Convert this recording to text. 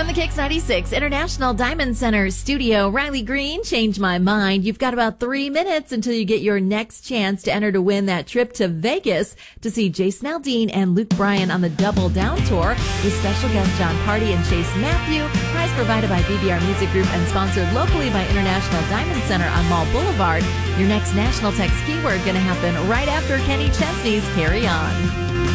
From the Kicks 96 International Diamond Center studio, Riley Green, Change My Mind. You've got about 3 minutes until you get your next chance to enter to win that trip to Vegas to see Jason Aldean and Luke Bryan on the Double Down Tour with special guests John Party and Chase Matthew. Prize provided by BBR Music Group and sponsored locally by International Diamond Center on Mall Boulevard. Your next national text keyword going to happen right after Kenny Chesney's Carry On.